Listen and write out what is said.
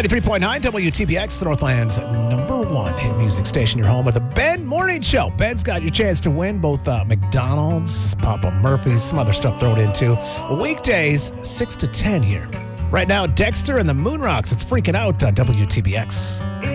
93.9 WTBX, the Northland's #1 hit music station. Your home with the Ben Morning Show. Ben's got your chance to win both McDonald's, Papa Murphy's, some other stuff thrown in too. Weekdays, 6 to 10 here. Right now, Dexter and the Moon Rocks. It's freaking out on WTBX.